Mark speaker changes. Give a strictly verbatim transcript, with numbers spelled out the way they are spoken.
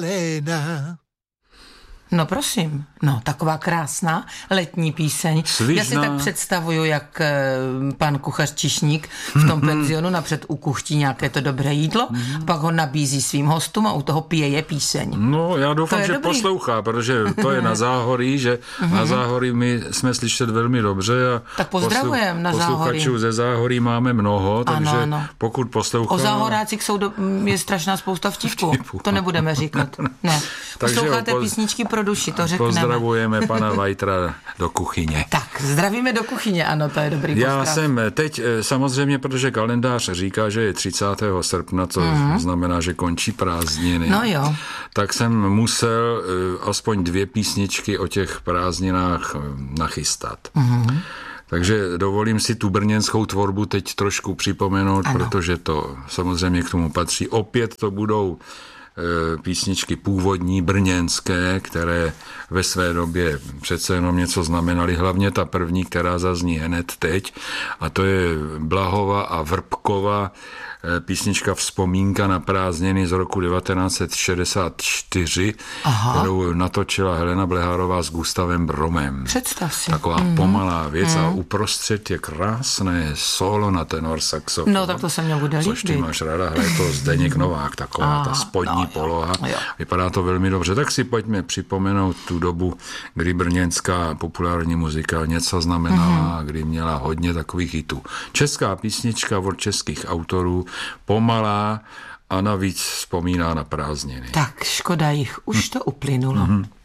Speaker 1: Léna.
Speaker 2: No prosím, no taková krásná letní píseň.
Speaker 3: Svižná.
Speaker 2: Já si tak představuju, jak pan kuchař Čišník v tom penzionu napřed ukuchtí nějaké to dobré jídlo, a pak ho nabízí svým hostům a u toho pije je píseň.
Speaker 3: No já doufám, že
Speaker 2: dobrý.
Speaker 3: poslouchá, protože to je na Záhorí, že na Záhorí my jsme slyšet velmi dobře a
Speaker 2: Tak pozdravujem na Záhorí.
Speaker 3: Posluchačů ze Záhorí máme mnoho, takže
Speaker 2: Ano, ano.
Speaker 3: pokud poslouchá...
Speaker 2: O Záhorácích jsou do, je strašná spousta vtipů.
Speaker 3: Vtipů.
Speaker 2: To nebudeme říkat. Ne.
Speaker 3: Takže
Speaker 2: Posloucháte
Speaker 3: poz-
Speaker 2: písničky pro duši, to řekneme.
Speaker 3: Pozdravujeme pana Vajtra do kuchyně.
Speaker 2: Tak, zdravíme do kuchyně, ano, to je dobrý pozdrav.
Speaker 3: Já jsem teď samozřejmě, protože kalendář říká, že je třicátého srpna, to mm. znamená, že končí prázdniny.
Speaker 2: No jo.
Speaker 3: Tak jsem musel aspoň dvě písničky o těch prázdninách nachystat. Mm. Takže dovolím si tu brněnskou tvorbu teď trošku připomenout, ano. Protože to samozřejmě k tomu patří. Opět to budou písničky původní, brněnské, které ve své době přece jenom něco znamenaly. Hlavně ta první, která zazní hned teď, a to je Blahova a Vrbkova písnička Vzpomínka na prázdniny z roku devatenáct set šedesát čtyři, Aha. kterou natočila Helena Blehárová s Gustavem Bromem.
Speaker 2: Představ si.
Speaker 3: Taková mm-hmm. pomalá věc mm. a uprostřed je krásné solo na tenor saxofon.
Speaker 2: No tak to se mně bude líbit.
Speaker 3: Což ty máš ráda, hraje to Zdeněk Novák, taková
Speaker 2: Aha,
Speaker 3: ta spodní
Speaker 2: no, jo,
Speaker 3: poloha.
Speaker 2: jo.
Speaker 3: Vypadá to velmi dobře. Tak si pojďme připomenout tu dobu, kdy brněnská populární muzika něco znamenala, mm-hmm. kdy měla hodně takových hitů. Česká písnička od českých autorů, pomalá a navíc vzpomíná na prázdniny.
Speaker 2: Tak, škoda jich, už to uplynulo. Mm-hmm.